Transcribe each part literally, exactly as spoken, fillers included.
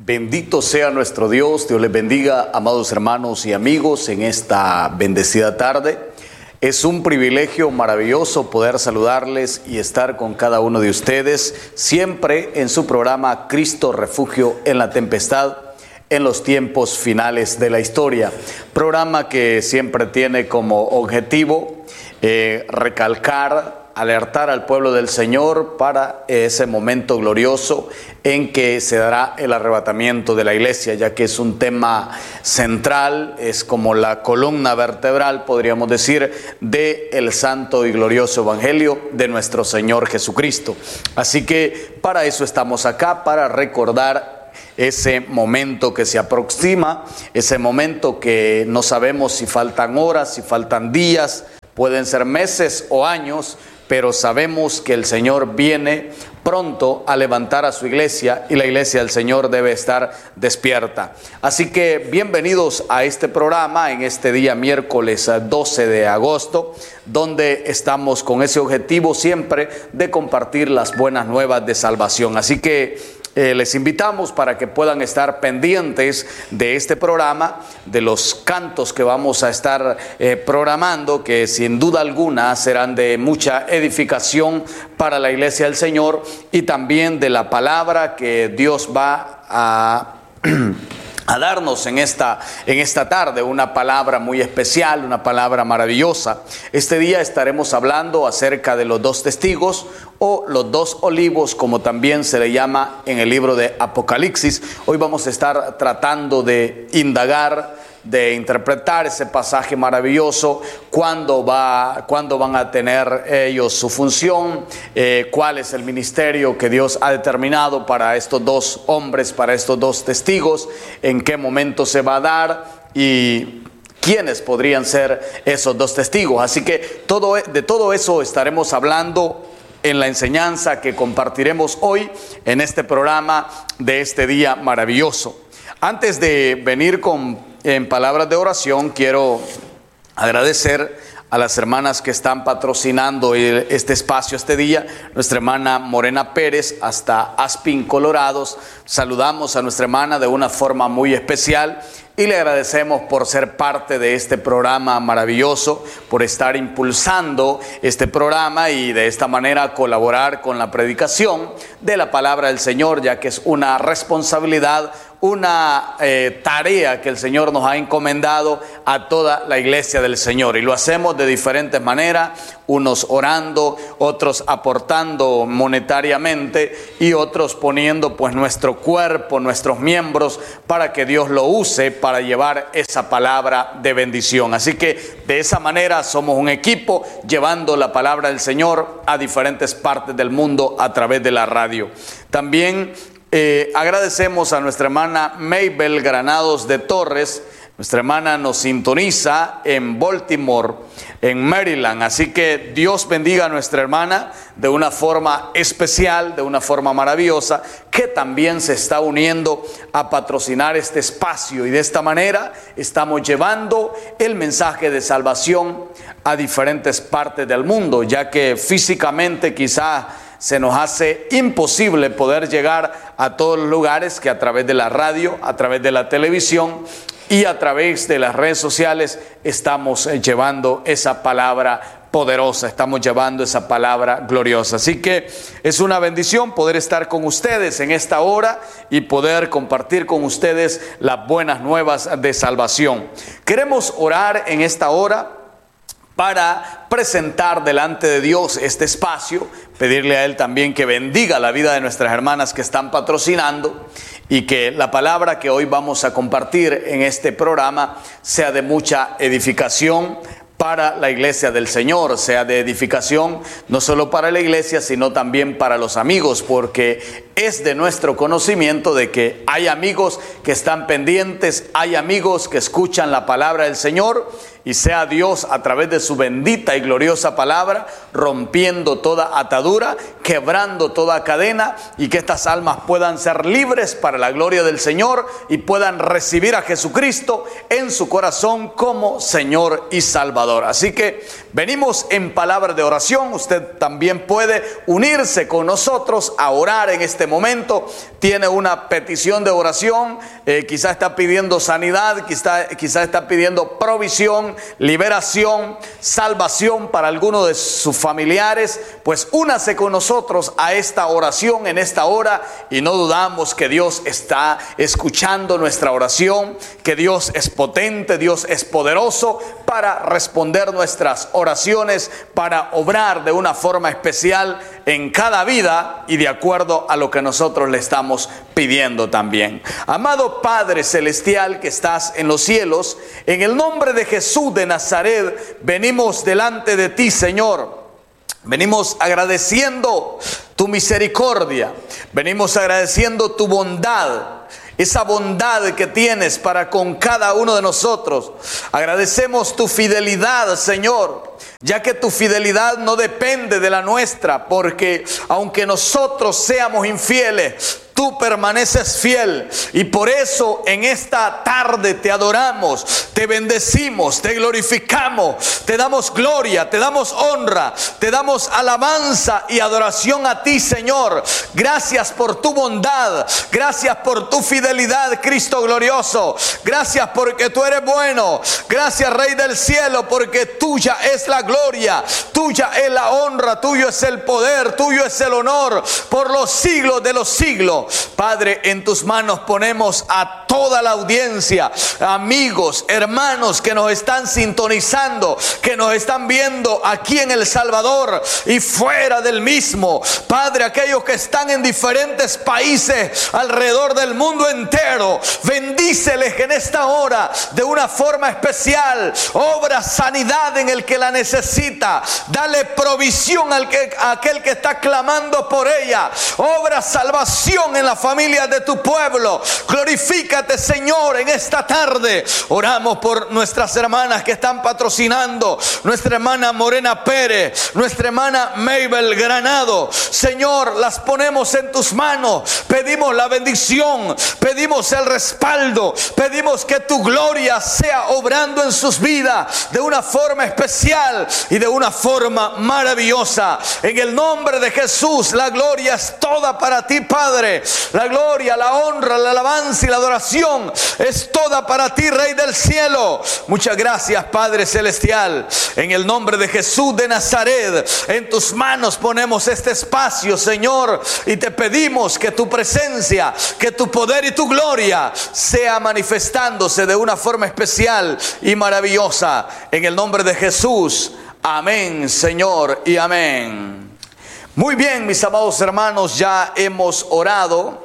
Bendito sea nuestro Dios. Dios les bendiga, amados hermanos y amigos, en esta bendecida tarde. Es un privilegio maravilloso poder saludarles y estar con cada uno de ustedes, siempre en su programa Cristo Refugio en la Tempestad, en los tiempos finales de la historia. Programa que siempre tiene como objetivo eh, recalcar, alertar al pueblo del Señor para ese momento glorioso en que se dará el arrebatamiento de la iglesia, ya que es un tema central, es como la columna vertebral, podríamos decir, de el santo y glorioso evangelio de nuestro Señor Jesucristo. Así que para eso estamos acá, para recordar ese momento que se aproxima, ese momento que no sabemos si faltan horas, si faltan días, pueden ser meses o años, pero sabemos que el Señor viene pronto a levantar a su iglesia y la iglesia del Señor debe estar despierta. Así que bienvenidos a este programa en este día miércoles doce de agosto, donde estamos con ese objetivo siempre de compartir las buenas nuevas de salvación. Así que Eh, les invitamos para que puedan estar pendientes de este programa, de los cantos que vamos a estar eh, programando, que sin duda alguna serán de mucha edificación para la iglesia del Señor, y también de la palabra que Dios va a a darnos en esta, en esta tarde, una palabra muy especial, una palabra maravillosa. Este día estaremos hablando acerca de los dos testigos o los dos olivos, como también se le llama en el libro de Apocalipsis. Hoy vamos a estar tratando de indagar, de interpretar ese pasaje maravilloso, cuándo va, cuándo van a tener ellos su función, eh, cuál es el ministerio que Dios ha determinado para estos dos hombres, para estos dos testigos, en qué momento se va a dar y quiénes podrían ser esos dos testigos. Así que todo, de todo eso estaremos hablando en la enseñanza que compartiremos hoy en este programa de este día maravilloso. Antes de venir con en palabras de oración, quiero agradecer a las hermanas que están patrocinando este espacio este día. Nuestra hermana Morena Pérez hasta Aspin, Colorados. Saludamos a nuestra hermana de una forma muy especial y le agradecemos por ser parte de este programa maravilloso, por estar impulsando este programa y de esta manera colaborar con la predicación de la palabra del Señor, ya que es una responsabilidad, una eh, tarea que el Señor nos ha encomendado a toda la iglesia del Señor, y lo hacemos de diferentes maneras, unos orando, otros aportando monetariamente y otros poniendo pues nuestro cuerpo, nuestros miembros, para que Dios lo use para llevar esa palabra de bendición. Así que de esa manera somos un equipo llevando la palabra del Señor a diferentes partes del mundo a través de la radio. También Eh, agradecemos a nuestra hermana Maybel Granados de Torres. Nuestra hermana nos sintoniza en Baltimore, en Maryland. Así que Dios bendiga a nuestra hermana de una forma especial, de una forma maravillosa, que también se está uniendo a patrocinar este espacio. Y de esta manera estamos llevando el mensaje de salvación a diferentes partes del mundo, ya que físicamente quizá se nos hace imposible poder llegar a todos los lugares que a través de la radio, a través de la televisión y a través de las redes sociales estamos llevando esa palabra poderosa, estamos llevando esa palabra gloriosa. Así que es una bendición poder estar con ustedes en esta hora y poder compartir con ustedes las buenas nuevas de salvación. Queremos orar en esta hora para presentar delante de Dios este espacio, pedirle a Él también que bendiga la vida de nuestras hermanas que están patrocinando y que la palabra que hoy vamos a compartir en este programa sea de mucha edificación para la iglesia del Señor, sea de edificación no solo para la iglesia, sino también para los amigos, porque es de nuestro conocimiento de que hay amigos que están pendientes, hay amigos que escuchan la palabra del Señor, y sea Dios a través de su bendita y gloriosa palabra rompiendo toda atadura, quebrando toda cadena, y que estas almas puedan ser libres para la gloria del Señor y puedan recibir a Jesucristo en su corazón como Señor y Salvador. Así que venimos en palabra de oración. Usted también puede unirse con nosotros a orar en este momento tiene una petición de oración, eh, quizá está pidiendo sanidad, quizá, quizá está pidiendo provisión, liberación, salvación para alguno de sus familiares, pues únase con nosotros a esta oración en esta hora y no dudamos que Dios está escuchando nuestra oración, que Dios es potente, Dios es poderoso para responder nuestras oraciones, para obrar de una forma especial en cada vida y de acuerdo a lo que nosotros le estamos pidiendo también. Amado Padre Celestial que estás en los cielos, en el nombre de Jesús de Nazaret, venimos delante de ti, Señor. Venimos agradeciendo tu misericordia, venimos agradeciendo tu bondad, esa bondad que tienes para con cada uno de nosotros. Agradecemos tu fidelidad, Señor, ya que tu fidelidad no depende de la nuestra, porque aunque nosotros seamos infieles, tú permaneces fiel, y por eso en esta tarde te adoramos, te bendecimos, te glorificamos, te damos gloria, te damos honra, te damos alabanza y adoración a ti, Señor. Gracias por tu bondad, gracias por tu fidelidad, Cristo glorioso. Gracias porque tú eres bueno, gracias Rey del cielo, porque tuya es la gloria, tuya es la honra, tuyo es el poder, tuyo es el honor por los siglos de los siglos. Padre, en tus manos ponemos a toda la audiencia, amigos, hermanos que nos están sintonizando, que nos están viendo aquí en El Salvador y fuera del mismo. Padre, aquellos que están en diferentes países alrededor del mundo entero, bendíceles en esta hora de una forma especial. Obra sanidad en el que la necesita, dale provisión al que, a aquel que está clamando por ella. Obra salvación en la familia de tu pueblo. Glorifícate, Señor, en esta tarde. Oramos por nuestras hermanas que están patrocinando, nuestra hermana Morena Pérez, nuestra hermana Mabel Granado. Señor, las ponemos en tus manos. Pedimos la bendición, pedimos el respaldo, pedimos que tu gloria sea obrando en sus vidas de una forma especial y de una forma maravillosa. En el nombre de Jesús, la gloria es toda para ti, Padre. La gloria, la honra, la alabanza y la adoración es toda para ti, Rey del cielo. Muchas gracias, Padre celestial. En el nombre de Jesús de Nazaret, en tus manos ponemos este espacio, Señor, y te pedimos que tu presencia, que tu poder y tu gloria sea manifestándose de una forma especial y maravillosa. En el nombre de Jesús, amén, Señor, y amén. Muy bien, mis amados hermanos, ya hemos orado.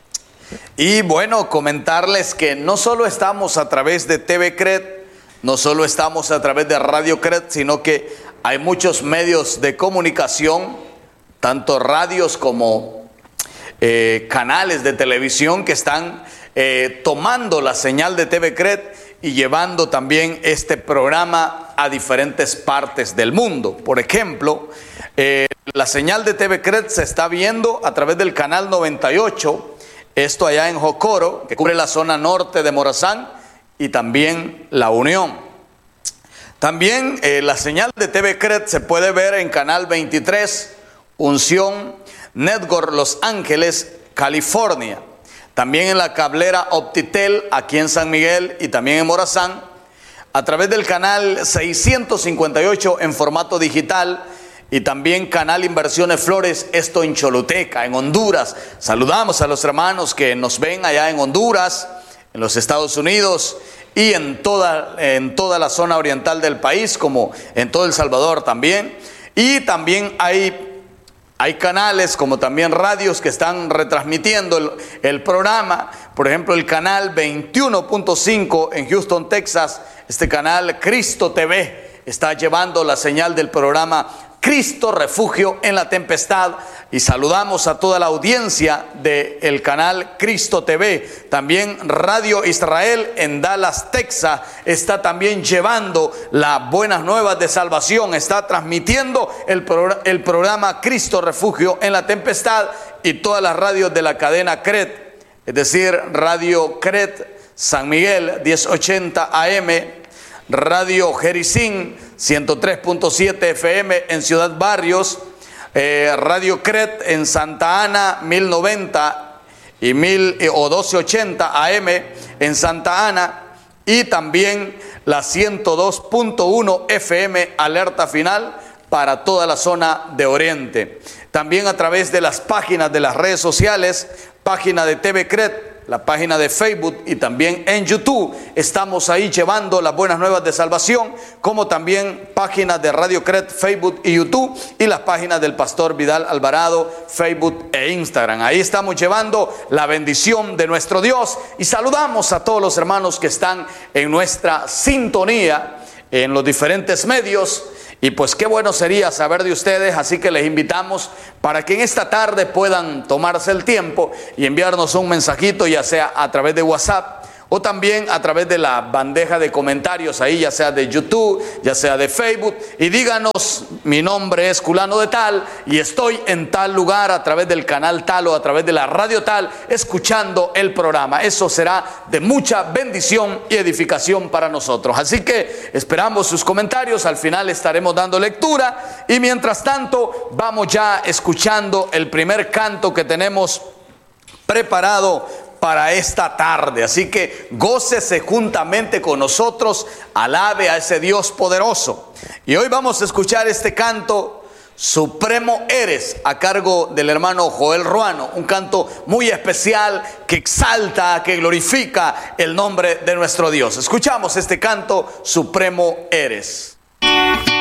Y bueno, comentarles que no solo estamos a través de T V Cred, no solo estamos a través de Radio Cred, sino que hay muchos medios de comunicación, tanto radios como eh, canales de televisión que están eh, tomando la señal de T V Cred y llevando también este programa a diferentes partes del mundo. Por ejemplo, eh, la señal de T V Cred se está viendo a través del canal noventa y ocho, esto allá en Jocoro, que cubre la zona norte de Morazán y también La Unión. También eh, la señal de T V Cred se puede ver en canal veintitrés, Unción Network Los Ángeles, California. También en la cablera Optitel aquí en San Miguel y también en Morazán. A través del canal seiscientos cincuenta y ocho en formato digital. Y también canal Inversiones Flores, esto en Choluteca, en Honduras. Saludamos a los hermanos que nos ven allá en Honduras, en los Estados Unidos y en toda, en toda la zona oriental del país, como en todo El Salvador también. Y también hay, hay canales como también radios que están retransmitiendo el, el programa. Por ejemplo, el canal veintiuno punto cinco en Houston, Texas. Este canal Cristo T V está llevando la señal del programa Cristo Refugio en la Tempestad, y saludamos a toda la audiencia del canal Cristo T V. También Radio Israel en Dallas, Texas, está también llevando las buenas nuevas de salvación, está transmitiendo el, pro, el programa Cristo Refugio en la Tempestad, y todas las radios de la cadena Cred, es decir, Radio Cred San Miguel diez ochenta A M, Radio Jericín ciento tres punto siete F M en Ciudad Barrios, eh, Radio Cret en Santa Ana mil noventa y mil eh, o doce ochenta A M en Santa Ana, y también la ciento dos punto uno F M Alerta Final para toda la zona de Oriente. También a través de las páginas de las redes sociales, página de T V Cret, la página de Facebook y también en YouTube. Estamos ahí llevando las buenas nuevas de salvación, como también páginas de Radio Cret, Facebook y YouTube, y las páginas del Pastor Vidal Alvarado, Facebook e Instagram. Ahí estamos llevando la bendición de nuestro Dios, y saludamos a todos los hermanos que están en nuestra sintonía en los diferentes medios. Y pues qué bueno sería saber de ustedes, así que les invitamos para que en esta tarde puedan tomarse el tiempo y enviarnos un mensajito, ya sea a través de WhatsApp o también a través de la bandeja de comentarios ahí, ya sea de YouTube, ya sea de Facebook, y díganos: mi nombre es Culano de tal y estoy en tal lugar, a través del canal tal o a través de la radio tal, escuchando el programa. Eso será de mucha bendición y edificación para nosotros. Así que esperamos sus comentarios, al final estaremos dando lectura, y mientras tanto vamos ya escuchando el primer canto que tenemos preparado para esta tarde. Así que gócese juntamente con nosotros, alabe a ese Dios poderoso. Y hoy vamos a escuchar este canto, Supremo Eres, a cargo del hermano Joel Ruano, un canto muy especial que exalta, que glorifica el nombre de nuestro Dios. Escuchamos este canto, Supremo Eres.